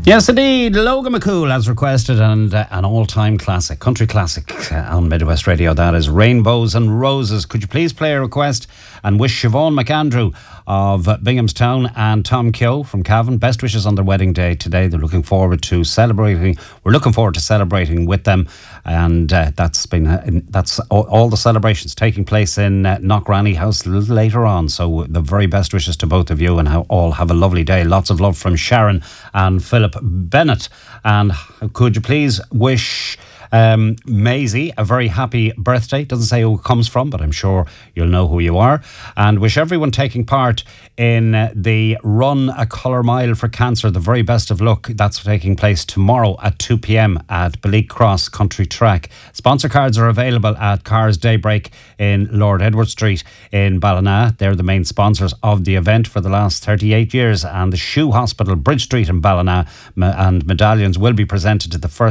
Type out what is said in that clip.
Yes, indeed. Logan McCool as requested, and an all-time classic, country classic on Midwest Radio. That is Rainbows and Roses. Could you please play a request and wish Siobhan McAndrew of Binghamstown and Tom Keogh from Cavan best wishes on their wedding day today. They're looking forward to celebrating. We're looking forward to celebrating with them, and that's all the celebrations taking place in Knockranny House a little later on. So the very best wishes to both of you, and all have a lovely day. Lots of love from Sharon and Philip Bennett. And could you please wish Maisie a very happy birthday? Doesn't say who it comes from, but I'm sure you'll know who you are. And wish everyone taking part in the Run a Colour Mile for Cancer the very best of luck. That's taking place tomorrow at 2 p.m. at Beleek Cross Country Track. Sponsor cards are available at Cars Daybreak in Lord Edward Street in Ballina. They're the main sponsors of the event for the last 38 years. And the Shoe Hospital, Bridge Street in Ballina, and medallions will be presented to the first